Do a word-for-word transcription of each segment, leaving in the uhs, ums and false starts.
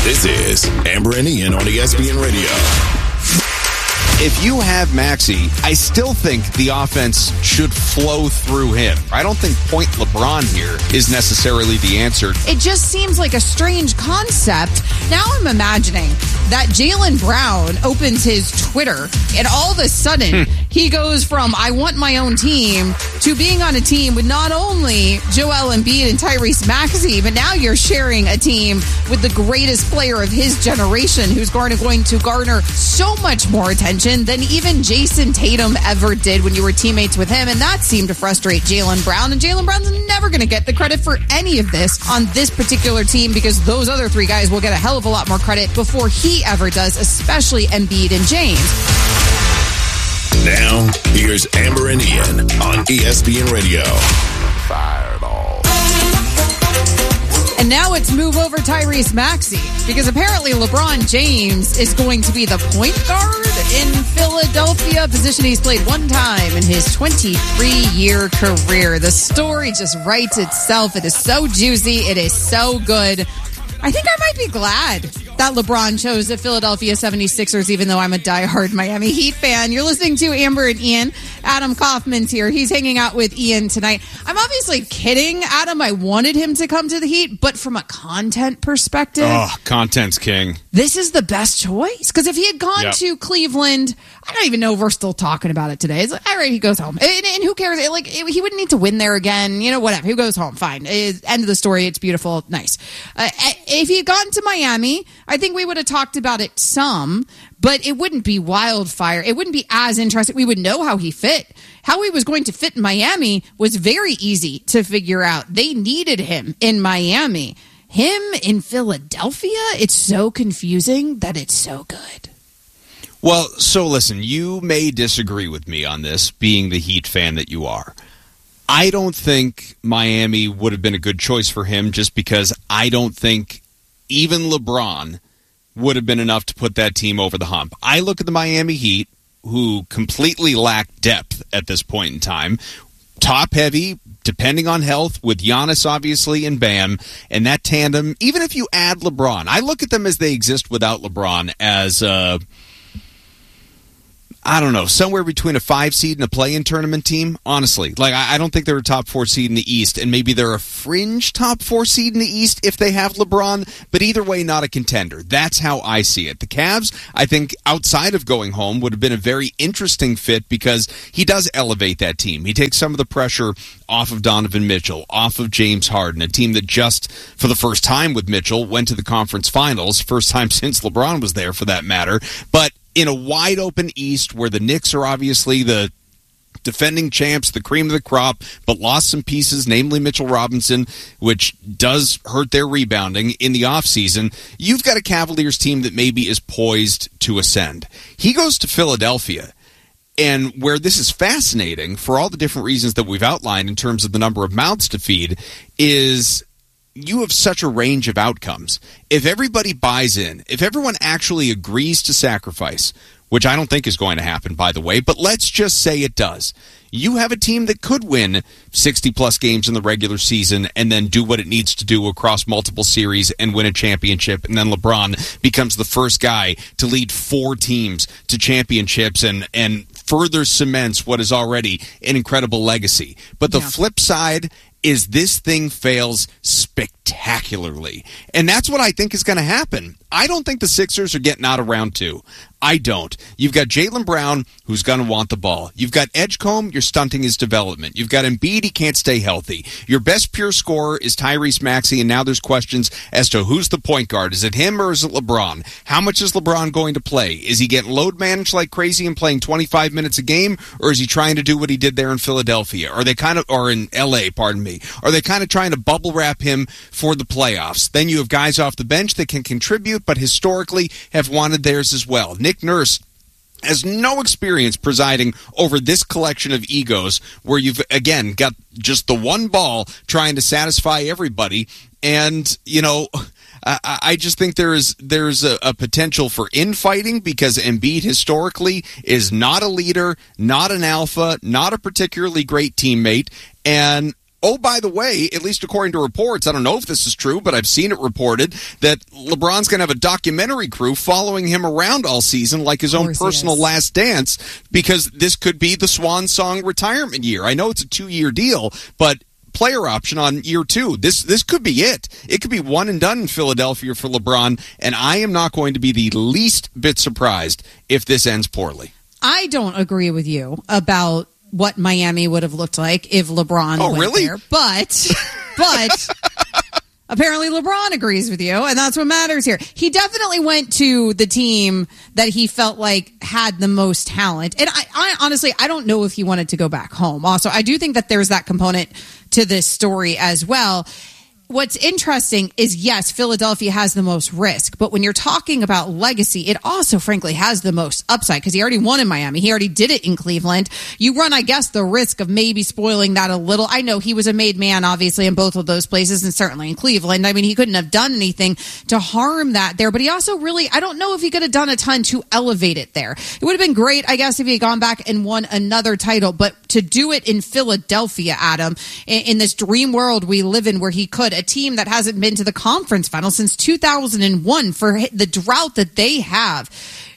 This is Amber and Ian on E S P N Radio. If you have Maxey, I still think the offense should flow through him. I don't think point LeBron here is necessarily the answer. It just seems like a strange concept. Now I'm imagining that Jaylen Brown opens his Twitter and all of a sudden he goes from I want my own team to being on a team with not only Joel Embiid and Tyrese Maxey, but now you're sharing a team with the greatest player of his generation who's going to, going to garner so much more attention than even Jason Tatum ever did when you were teammates with him, and that seemed to frustrate Jaylen Brown, and Jaylen Brown's never going to get the credit for any of this on this particular team because those other three guys will get a hell of a lot more credit before he ever does, especially Embiid and James. Now, here's Amber and Ian on E S P N Radio. Fireball. And now it's move over Tyrese Maxey because apparently LeBron James is going to be the point guard in Philadelphia, a position he's played one time in his twenty-three-year career. The story just writes itself. It is so juicy. It is so good. I think I might be glad that LeBron chose the Philadelphia seventy-sixers, even though I'm a diehard Miami Heat fan. You're listening to Amber and Ian. Adam Kaufman's here. He's hanging out with Ian tonight. I'm obviously kidding, Adam. I wanted him to come to the Heat, but from a content perspective... Oh, content's king. This is the best choice. Because if he had gone yep. to Cleveland, I don't even know if we're still talking about it today. It's like, all right, he goes home. And, and who cares? Like, he wouldn't need to win there again. You know, whatever. He goes home. Fine. End of the story. It's beautiful. Nice. Uh, if he had gone to Miami, I think we would have talked about it some, but it wouldn't be wildfire. It wouldn't be as interesting. We would know how he fit. How he was going to fit in Miami was very easy to figure out. They needed him in Miami. Him in Philadelphia, it's so confusing that it's so good. Well, so listen, you may disagree with me on this, being the Heat fan that you are. I don't think Miami would have been a good choice for him just because I don't think even LeBron would have been enough to put that team over the hump. I look at the Miami Heat, who completely lack depth at this point in time, top-heavy, depending on health, with Giannis, obviously, and Bam, and that tandem, even if you add LeBron, I look at them as they exist without LeBron as uh, I don't know, somewhere between a five seed and a play-in tournament team, honestly. Like, I, I don't think they're a top four seed in the East, and maybe they're a fringe top four seed in the East if they have LeBron, but either way, not a contender. That's how I see it. The Cavs, I think, outside of going home, would have been a very interesting fit because he does elevate that team. He takes some of the pressure off of Donovan Mitchell, off of James Harden, a team that just, for the first time with Mitchell, went to the conference finals, first time since LeBron was there, for that matter, but in a wide-open East where the Knicks are obviously the defending champs, the cream of the crop, but lost some pieces, namely Mitchell Robinson, which does hurt their rebounding in the offseason, you've got a Cavaliers team that maybe is poised to ascend. He goes to Philadelphia, and where this is fascinating, for all the different reasons that we've outlined in terms of the number of mouths to feed, is you have such a range of outcomes. If everybody buys in, if everyone actually agrees to sacrifice, which I don't think is going to happen, by the way, but let's just say it does, you have a team that could win sixty-plus games in the regular season and then do what it needs to do across multiple series and win a championship, and then LeBron becomes the first guy to lead four teams to championships and, and further cements what is already an incredible legacy. But the yeah. flip side is this thing fails spectacularly. And that's what I think is going to happen. I don't think the Sixers are getting out of round two. I don't. You've got Jaylen Brown, who's going to want the ball. You've got Edgecombe, you're stunting his development. You've got Embiid, he can't stay healthy. Your best pure scorer is Tyrese Maxey, and now there's questions as to who's the point guard. Is it him or is it LeBron? How much is LeBron going to play? Is he getting load managed like crazy and playing twenty-five minutes a game, or is he trying to do what he did there in Philadelphia? Are they kind of, or in L A, pardon me, are they kind of trying to bubble wrap him for the playoffs? Then you have guys off the bench that can contribute, but historically have wanted theirs as well. Nick Nurse has no experience presiding over this collection of egos where you've, again, got just the one ball trying to satisfy everybody. And, you know, I, I just think there is there's a, a potential for infighting because Embiid historically is not a leader, not an alpha, not a particularly great teammate. And Oh, by the way, at least according to reports, I don't know if this is true, but I've seen it reported that LeBron's going to have a documentary crew following him around all season like his own personal last dance, because this could be the swan song retirement year. I know it's a two-year deal, but player option on year two. This this could be it. It could be one and done in Philadelphia for LeBron, and I am not going to be the least bit surprised if this ends poorly. I don't agree with you about what Miami would have looked like if LeBron oh, went really? there. But, but apparently LeBron agrees with you, and that's what matters here. He definitely went to the team that he felt like had the most talent. And I, I honestly, I don't know if he wanted to go back home. Also, I do think that there's that component to this story as well. What's interesting is, yes, Philadelphia has the most risk, but when you're talking about legacy, it also, frankly, has the most upside because he already won in Miami. He already did it in Cleveland. You run, I guess, the risk of maybe spoiling that a little. I know he was a made man, obviously, in both of those places and certainly in Cleveland. I mean, he couldn't have done anything to harm that there, but he also really, I don't know if he could have done a ton to elevate it there. It would have been great, I guess, if he had gone back and won another title, but to do it in Philadelphia, Adam, in, in this dream world we live in where he could, a team that hasn't been to the conference final since two thousand one, for the drought that they have,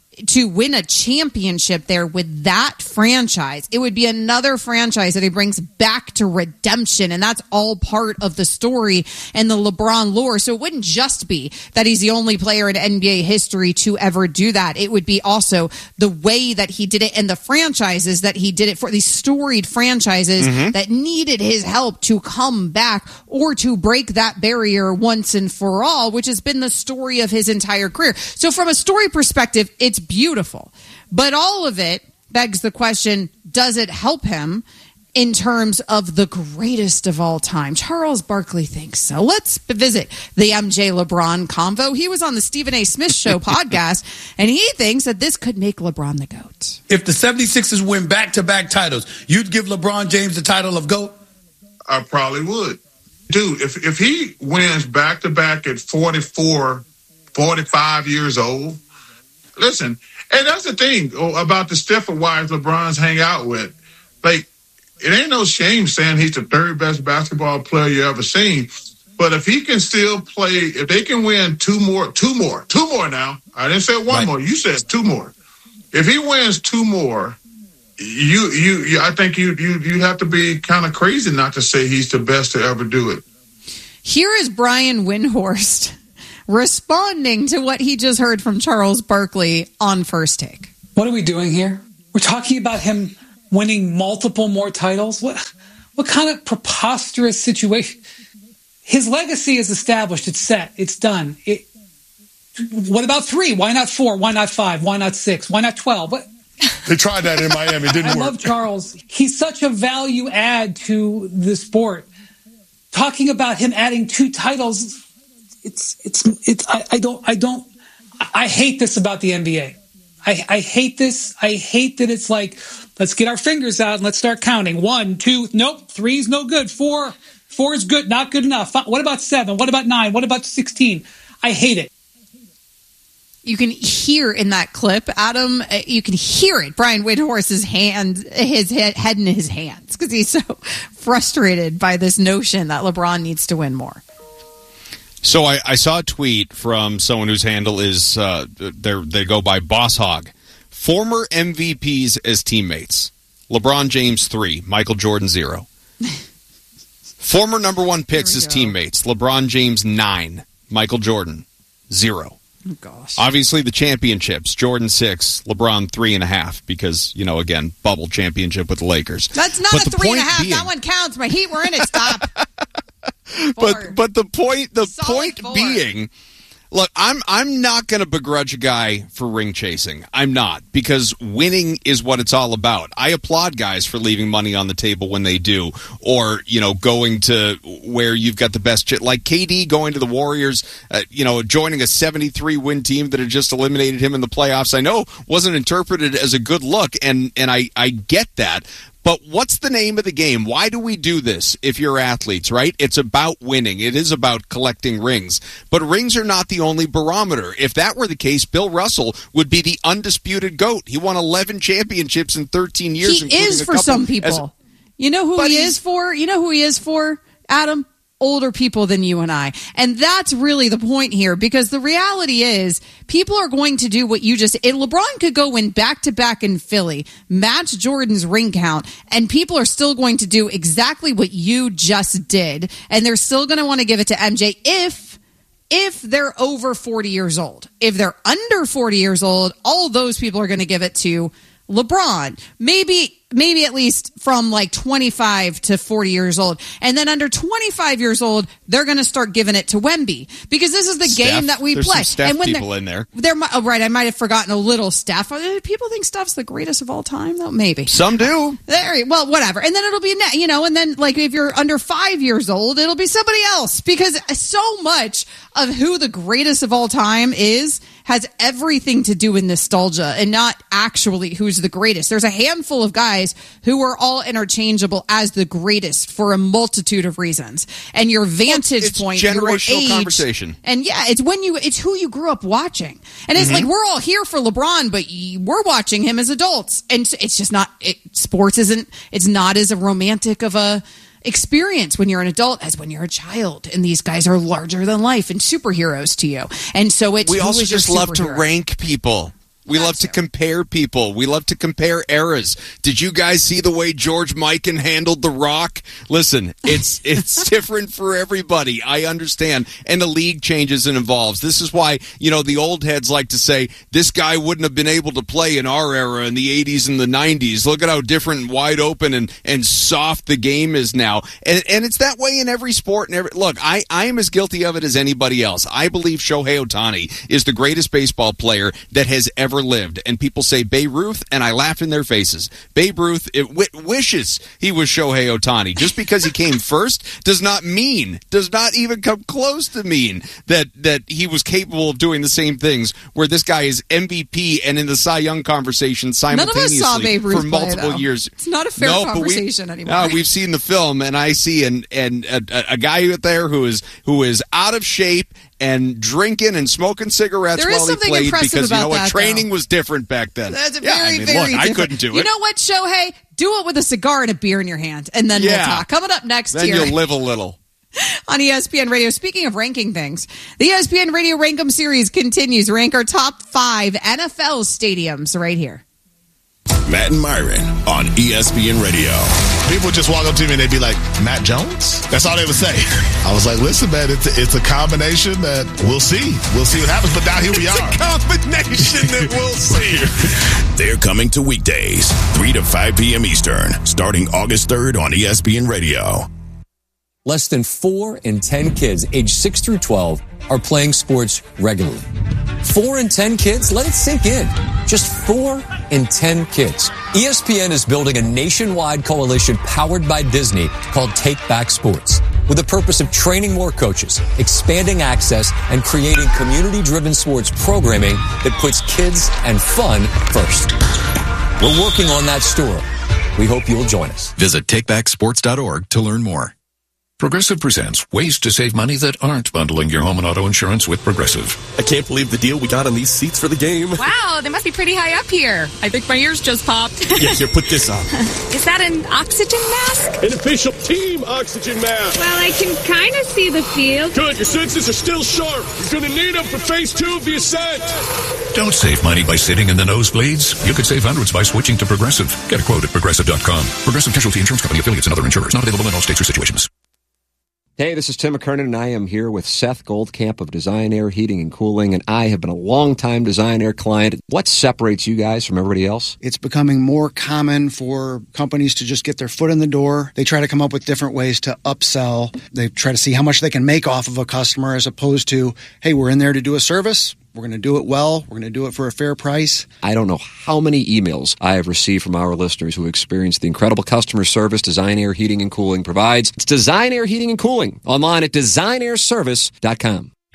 to win a championship there with that franchise. It would be another franchise that he brings back to redemption, and that's all part of the story and the LeBron lore. So it wouldn't just be that he's the only player in N B A history to ever do that. It would be also the way that he did it and the franchises that he did it for, these storied franchises mm-hmm. that needed his help to come back or to break that barrier once and for all, which has been the story of his entire career. So from a story perspective, it's beautiful, but all of it begs the question, does it help him in terms of the greatest of all time? Charles Barkley thinks so. Let's visit the M J LeBron convo. He was on the Stephen A. Smith Show podcast, and he thinks that this could make LeBron the GOAT. If the seventy-sixers win back-to-back titles, you'd give LeBron James the title of GOAT? I probably would. Dude, if, if he wins back-to-back at forty-four, forty-five years old, listen, and that's the thing about the Stepford wives LeBron's hang out with. Like, it ain't no shame saying he's the third best basketball player you ever seen. But if he can still play, if they can win two more, two more, two more now. I didn't say one right. more. You said two more. If he wins two more, you, you, you I think you, you, you have to be kind of crazy not to say he's the best to ever do it. Here is Brian Windhorst responding to what he just heard from Charles Barkley on First Take. What are we doing here? We're talking about him winning multiple more titles? What what kind of preposterous situation? His legacy is established. It's set. It's done. It, what about three? Why not four? Why not five? Why not six? Why not twelve? What? They tried that in Miami. It didn't I work. I love Charles. He's such a value add to the sport. Talking about him adding two titles, It's it's it's I, I don't I don't I hate this about the N B A. I, I hate this. I hate that it's like, let's get our fingers out and let's start counting. One, two, nope, three's no good. Four, four is good, not good enough. What about seven? What about nine? What about sixteen? I hate it. You can hear in that clip, Adam, you can hear it. Brian Windhorst's hand, his head, head in his hands because he's so frustrated by this notion that LeBron needs to win more. So I, I saw a tweet from someone whose handle is, uh, they go by Boss Hog. Former M V Ps as teammates. LeBron James, three. Michael Jordan, zero. Former number one picks as go. teammates. LeBron James, nine. Michael Jordan, zero. Oh, gosh. Obviously, the championships. Jordan, six. LeBron, three and a half. Because, you know, again, bubble championship with the Lakers. That's not but a three and a half. Being, that one counts. My Heat were in it. Stop. But but the point the Solid point four. being, look, I'm I'm not going to begrudge a guy for ring chasing. I'm not, because winning is what it's all about. I applaud guys for leaving money on the table when they do, or you know, going to where you've got the best shit, like K D going to the Warriors, uh, you know, joining a seventy-three win team that had just eliminated him in the playoffs. I know wasn't interpreted as a good look, and and I I get that. But what's the name of the game? Why do we do this if you're athletes, right? It's about winning. It is about collecting rings. But rings are not the only barometer. If that were the case, Bill Russell would be the undisputed GOAT. He won eleven championships in thirteen years. He is for some people. You know who But he he's- is for? You know who he is for, Adam? Older people than you and I. And that's really the point here, because the reality is people are going to do what you just, and LeBron could go in back to back in Philly, match Jordan's ring count, and people are still going to do exactly what you just did. And they're still going to want to give it to M J if, if they're over forty years old. If they're under forty years old, all those people are going to give it to LeBron. Maybe, maybe at least from like twenty-five to forty years old. And then under twenty-five years old, they're going to start giving it to Wemby, because this is the Steph. game that we There's play. some Steph and when people they're- in there. There, mi- oh, right. I might have forgotten a little Steph. Uh, People think Steph's the greatest of all time, though. Maybe. Some do. There, well, whatever. And then it'll be, ne- you know, and then like if you're under five years old, it'll be somebody else, because so much of who the greatest of all time is has everything to do with nostalgia and not actually who's the greatest. There's a handful of guys who are all interchangeable as the greatest for a multitude of reasons. And your vantage it's point, your generational age, conversation. and yeah, it's when you, it's who you grew up watching. And it's Mm-hmm. like, we're all here for LeBron, but y- we're watching him as adults. And it's just not, it, sports isn't, it's not as a romantic of a experience when you're an adult as when you're a child. And these guys are larger than life and superheroes to you. And so it's, We who also is your just love to superhero? rank people. We Got love to to. compare people. We love to compare eras. Did you guys see the way George Mikan handled The Rock? Listen, it's it's different for everybody. I understand. And the league changes and evolves. This is why, you know, the old heads like to say, this guy wouldn't have been able to play in our era in the eighties and the nineties. Look at how different and wide open and, and soft the game is now. And and it's that way in every sport. And every, look, I, I am as guilty of it as anybody else. I believe Shohei Ohtani is the greatest baseball player that has ever lived. And people say Babe Ruth, and I laugh in their faces. Babe Ruth it w- wishes he was Shohei Ohtani. Just because he came first does not mean, does not even come close to mean that that he was capable of doing the same things, where this guy is M V P and in the Cy Young conversation None of us simultaneously saw Babe Ruth for play, multiple though. years. It's not a fair No, but we- conversation anymore. No, we've seen the film, and I see an, and a, a guy out there who is who is out of shape and drinking and smoking cigarettes There is while he something played, impressive because you about know what, that, training though. was different back then. That's yeah, very, I mean, very look, different. I couldn't do it. You know what, Shohei? Do it with a cigar and a beer in your hand, and then Yeah. we'll talk. Coming up next then here you'll live a little. on E S P N Radio. Speaking of ranking things, the E S P N Radio Rank 'em series continues. Rank our top five N F L stadiums right here. Matt and Myron on E S P N Radio. People just walk up to me and they'd be like, Matt Jones? That's all they would say. I was like, listen, man, it's a, it's a combination that we'll see. We'll see what happens. But now here we It's are. a combination that we'll see. They're coming to weekdays, three to five p.m. Eastern, starting August third on E S P N Radio. Less than four in ten kids aged six through twelve are playing sports regularly. Four in ten kids? Let it sink in. Just four in ten kids. E S P N is building a nationwide coalition powered by Disney called Take Back Sports, with the purpose of training more coaches, expanding access, and creating community-driven sports programming that puts kids and fun first. We're working on that story. We hope you'll join us. Visit take back sports dot org to learn more. Progressive presents ways to save money that aren't bundling your home and auto insurance with Progressive. I can't believe the deal we got on these seats for the game. Wow, they must be pretty high up here. I think my ears just popped. Yeah, here, put this on. Is that an oxygen mask? An official team oxygen mask. Well, I can kind of see the field. Good, your senses are still sharp. You're going to need them for phase two of the ascent. Don't save money by sitting in the nosebleeds. You could save hundreds by switching to Progressive. Get a quote at progressive dot com. Progressive Casualty Insurance Company, affiliates, and other insurers. Not available in all states or situations. Hey, this is Tim McKernan, and I am here with Seth Goldcamp of Design Air Heating and Cooling, and I have been a long-time Design Air client. What separates you guys from everybody else? It's becoming more common for companies to just get their foot in the door. They try to come up with different ways to upsell. They try to see how much they can make off of a customer, as opposed to, hey, we're in there to do a service. We're going to do it well. We're going to do it for a fair price. I don't know how many emails I have received from our listeners who experienced the incredible customer service Design Air Heating and Cooling provides. It's Design Air Heating and Cooling, online at design air service dot com.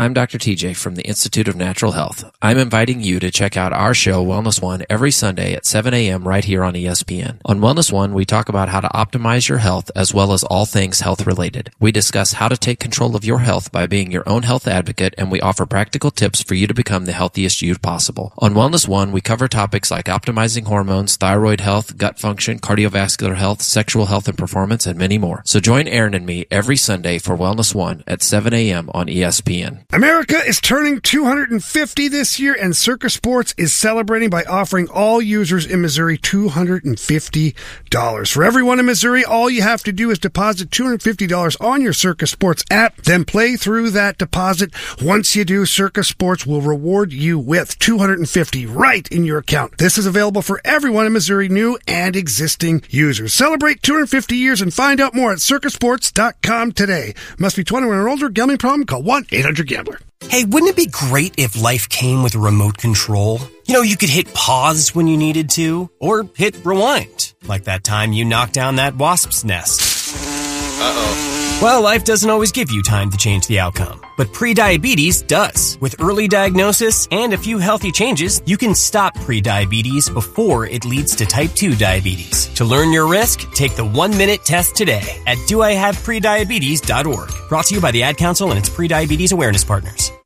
I'm Doctor T J from the Institute of Natural Health. I'm inviting you to check out our show, Wellness One, every Sunday at seven a.m. right here on E S P N. On Wellness One, we talk about how to optimize your health as well as all things health-related. We discuss how to take control of your health by being your own health advocate, and we offer practical tips for you to become the healthiest you possible. On Wellness One, we cover topics like optimizing hormones, thyroid health, gut function, cardiovascular health, sexual health and performance, and many more. So join Aaron and me every Sunday for Wellness One at seven a.m. on E S P N. America is turning two hundred fifty this year, and Circus Sports is celebrating by offering all users in Missouri two hundred fifty dollars. For everyone in Missouri, all you have to do is deposit two hundred fifty dollars on your Circus Sports app, then play through that deposit. Once you do, Circus Sports will reward you with two hundred fifty dollars right in your account. This is available for everyone in Missouri, new and existing users. Celebrate two hundred fifty years and find out more at circus sports dot com today. Must be twenty-one or older. Gambling problem? Call one eight hundred gambler. Hey, wouldn't it be great if life came with a remote control? You know, you could hit pause when you needed to, or hit rewind, like that time you knocked down that wasp's nest. Uh-oh. Well, life doesn't always give you time to change the outcome, but prediabetes does. With early diagnosis and a few healthy changes, you can stop prediabetes before it leads to type two diabetes. To learn your risk, take the one-minute test today at do I have prediabetes dot org. Brought to you by the Ad Council and its prediabetes awareness partners.